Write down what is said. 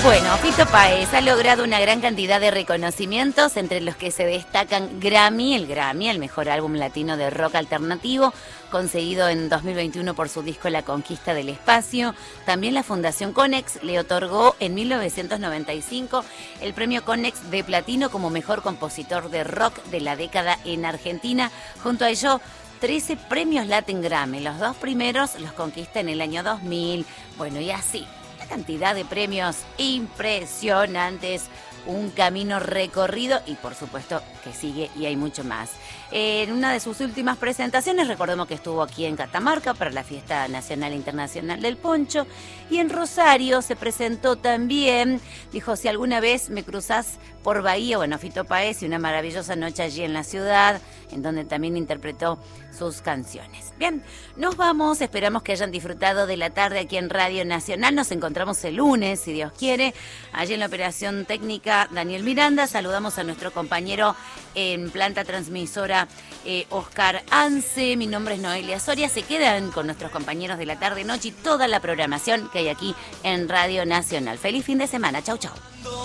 Bueno, Fito Páez ha logrado una gran cantidad de reconocimientos, entre los que se destacan Grammy, el mejor álbum latino de rock alternativo, conseguido en 2021 por su disco La Conquista del Espacio. También la Fundación Konex le otorgó en 1995 el premio Konex de Platino como mejor compositor de rock de la década en Argentina. Junto a ello, 13 premios Latin Grammy. Los dos primeros los conquista en el año 2000. Bueno, y así, una cantidad de premios impresionantes, un camino recorrido y por supuesto que sigue y hay mucho más. En una de sus últimas presentaciones, recordemos que estuvo aquí en Catamarca para la Fiesta Nacional e Internacional del Poncho, y en Rosario se presentó también, dijo, si alguna vez me cruzás por Bahía, bueno, Fito Páez, y una maravillosa noche allí en la ciudad, en donde también interpretó sus canciones. Bien, nos vamos, esperamos que hayan disfrutado de la tarde aquí en Radio Nacional. Nos encontramos el lunes, si Dios quiere, allí en la operación técnica Daniel Miranda. Saludamos a nuestro compañero en planta transmisora Oscar Anse. Mi nombre es Noelia Soria. Se quedan con nuestros compañeros de la tarde, noche y toda la programación que hay aquí en Radio Nacional. Feliz fin de semana. Chau, chau.